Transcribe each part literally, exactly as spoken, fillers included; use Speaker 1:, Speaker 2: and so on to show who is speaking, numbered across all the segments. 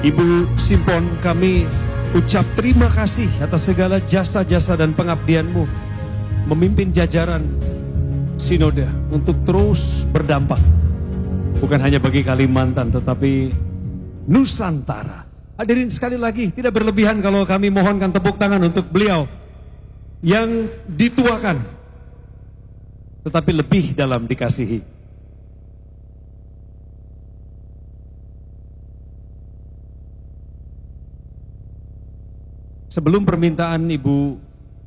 Speaker 1: Ibu Simpon, kami ucap terima kasih atas segala jasa-jasa dan pengabdianmu memimpin jajaran Sinode untuk terus berdampak. Bukan hanya bagi Kalimantan tetapi Nusantara. Hadirin sekali lagi, tidak berlebihan kalau kami mohonkan tepuk tangan untuk beliau yang dituakan tetapi lebih dalam dikasihi. Sebelum permintaan Ibu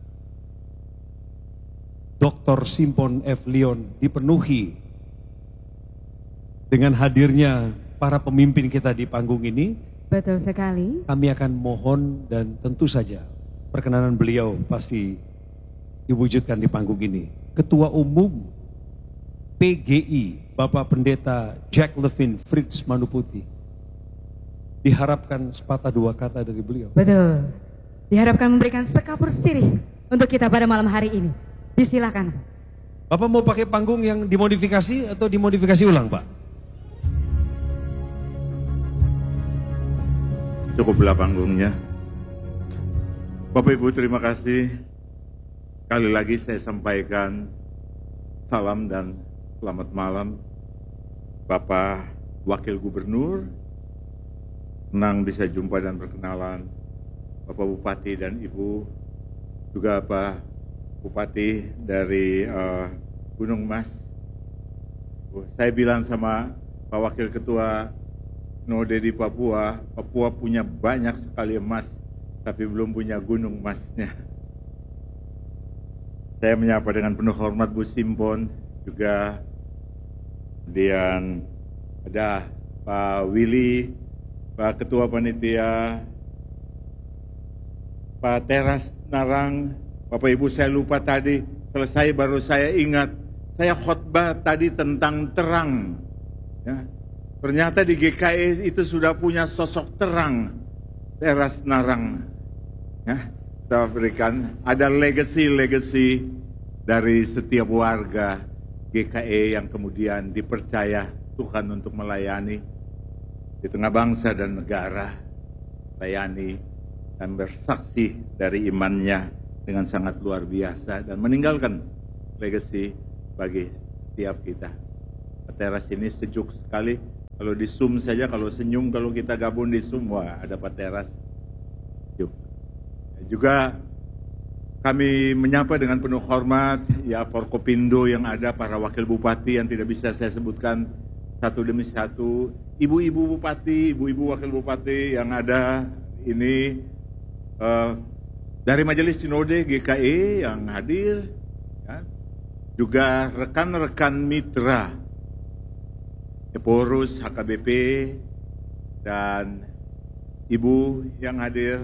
Speaker 1: Doktor Simpon F. Leon dipenuhi dengan hadirnya para pemimpin kita di panggung ini,
Speaker 2: betul sekali.
Speaker 1: Kami akan mohon dan tentu saja perkenanan beliau pasti diwujudkan di panggung ini. Ketua Umum P G I Bapak Pendeta Jack Levin Fritz Manuputi, diharapkan sepatah dua kata dari beliau.
Speaker 2: Betul. Diharapkan memberikan sekapur sirih untuk kita pada malam hari ini. Disilakan.
Speaker 1: Bapak mau pakai panggung yang dimodifikasi atau dimodifikasi ulang, Pak?
Speaker 3: Cukuplah panggungnya. Bapak Ibu, terima kasih. Sekali lagi saya sampaikan salam dan selamat malam. Bapak Wakil Gubernur, senang bisa jumpa dan berkenalan. Bapak Bupati dan Ibu, juga Pak Bupati dari uh, Gunung Mas. Saya bilang sama Pak Wakil Ketua Sinode di Papua, Papua punya banyak sekali emas, tapi belum punya gunung emasnya. Saya menyapa dengan penuh hormat Bu Simpon, juga kemudian ada Pak Willy, Pak Ketua Panitia, Pak Teras Narang. Bapak Ibu, saya lupa tadi, selesai baru saya ingat, saya khotbah tadi tentang terang. Ya. Ternyata di G K I itu sudah punya sosok terang, Teras Narang. Ya. Kita berikan, ada legacy-legacy dari setiap warga G K I yang kemudian dipercaya Tuhan untuk melayani di tengah bangsa dan negara, layani dan bersaksi dari imannya dengan sangat luar biasa dan meninggalkan legacy bagi setiap kita. Teras ini sejuk sekali, kalau di Zoom saja, kalau senyum, kalau kita gabung di Zoom, wah ada Pak Teras. Sejuk. Juga kami menyapa dengan penuh hormat ya Forkopindo yang ada, para wakil bupati yang tidak bisa saya sebutkan satu demi satu, ibu-ibu bupati, ibu-ibu wakil bupati yang ada ini, Uh, dari Majelis Sinode G K I yang hadir, ya. Juga rekan-rekan mitra Eporus, H K B P, dan ibu yang hadir,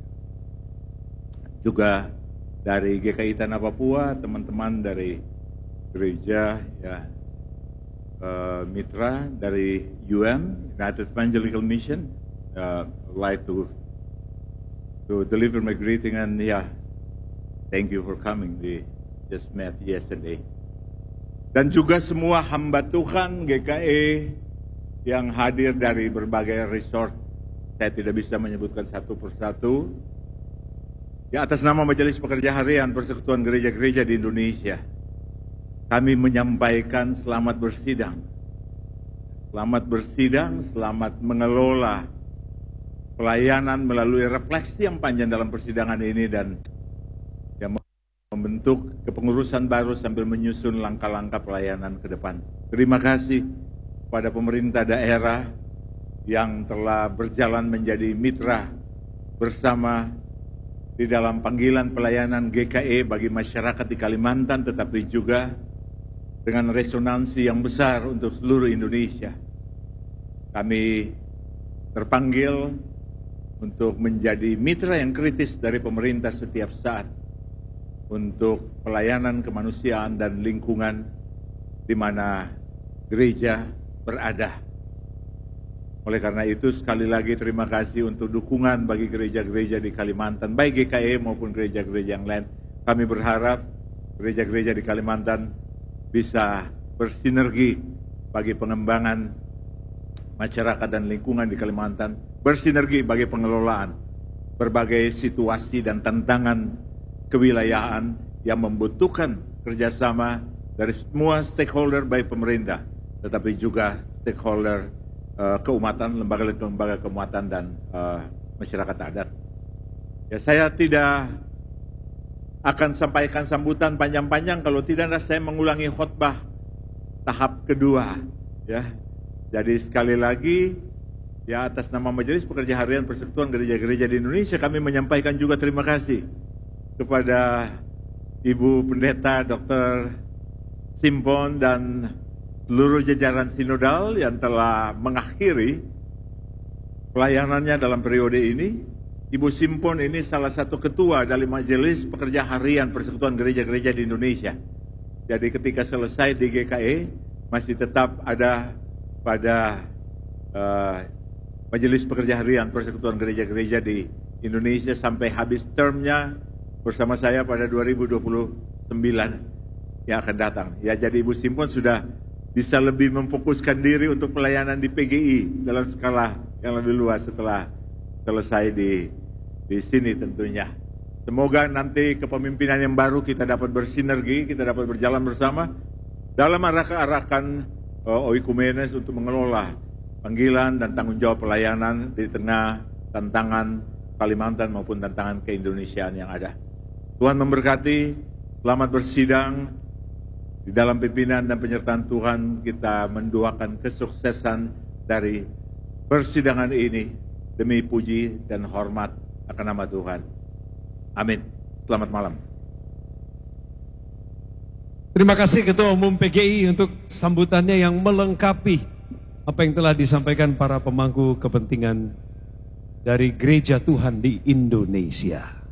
Speaker 3: juga dari G K I Tanah Papua, teman-teman dari gereja, ya, uh, mitra dari U M, United Evangelical Mission, uh, like to to deliver my greeting, and yeah, thank you for coming. We just met yesterday. Dan juga semua hamba Tuhan G K I yang hadir dari berbagai resort. Saya tidak bisa menyebutkan satu persatu. Ya, atas nama Majelis Pekerja Harian Persekutuan Gereja-Gereja di Indonesia, kami menyampaikan selamat bersidang. Selamat bersidang, selamat mengelola pelayanan melalui refleksi yang panjang dalam persidangan ini dan yang membentuk kepengurusan baru sambil menyusun langkah-langkah pelayanan ke depan. Terima kasih pada pemerintah daerah yang telah berjalan menjadi mitra bersama di dalam panggilan pelayanan G K I bagi masyarakat di Kalimantan, tetapi juga dengan resonansi yang besar untuk seluruh Indonesia. Kami terpanggil untuk menjadi mitra yang kritis dari pemerintah setiap saat untuk pelayanan kemanusiaan dan lingkungan di mana gereja berada. Oleh karena itu, sekali lagi terima kasih untuk dukungan bagi gereja-gereja di Kalimantan, baik G K I maupun gereja-gereja yang lain. Kami berharap gereja-gereja di Kalimantan bisa bersinergi bagi pengembangan masyarakat dan lingkungan di Kalimantan bersinergi bagi pengelolaan berbagai situasi dan tantangan kewilayahan yang membutuhkan kerjasama dari semua stakeholder baik pemerintah, tetapi juga stakeholder uh, keumatan, lembaga-lembaga keumatan dan uh, masyarakat adat. Ya, saya tidak akan sampaikan sambutan panjang-panjang kalau tidak saya mengulangi khotbah tahap kedua. Ya, jadi sekali lagi, ya atas nama Majelis Pekerja Harian Persekutuan Gereja-Gereja di Indonesia, kami menyampaikan juga terima kasih kepada Ibu Pendeta Doktor Simpon dan seluruh jajaran sinodal yang telah mengakhiri pelayanannya dalam periode ini. Ibu Simpon ini salah satu ketua dari Majelis Pekerja Harian Persekutuan Gereja-Gereja di Indonesia. Jadi ketika selesai di G K E, masih tetap ada pada uh, Majelis Pekerja Harian Persekutuan Gereja-Gereja di Indonesia sampai habis termnya bersama saya pada dua ribu dua puluh sembilan yang akan datang. Ya, jadi Ibu Simpon sudah bisa lebih memfokuskan diri untuk pelayanan di P G I dalam skala yang lebih luas setelah selesai di di sini tentunya. Semoga nanti kepemimpinan yang baru kita dapat bersinergi, kita dapat berjalan bersama dalam arah-arahkan uh, oikumenes untuk mengelola panggilan dan tanggung jawab pelayanan di tengah tantangan Kalimantan maupun tantangan keindonesiaan yang ada. Tuhan memberkati, selamat bersidang. Di dalam pimpinan dan penyertaan Tuhan kita mendoakan kesuksesan dari persidangan ini demi puji dan hormat akan nama Tuhan. Amin. Selamat malam.
Speaker 1: Terima kasih Ketua Umum P G I untuk sambutannya yang melengkapi apa yang telah disampaikan para pemangku kepentingan dari Gereja Tuhan di Indonesia.